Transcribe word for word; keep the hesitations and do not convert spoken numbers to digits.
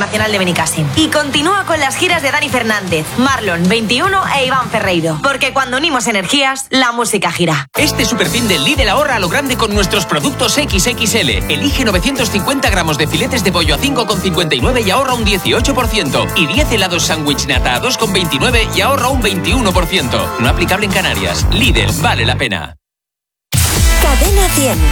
Internacional de Benicàssim. Y continúa con las giras de Dani Fernández, Marlon, veintiuno e Iván Ferreiro. Porque cuando unimos energías, la música gira. Este superfin del Lidl ahorra a lo grande con nuestros productos equis equis ele. Elige novecientos cincuenta gramos de filetes de pollo a cinco con cincuenta y nueve y ahorra un dieciocho por ciento. Y diez helados sándwich nata a dos con veintinueve y ahorra un veintiuno por ciento. No aplicable en Canarias. Lidl, vale la pena. Cadena cien.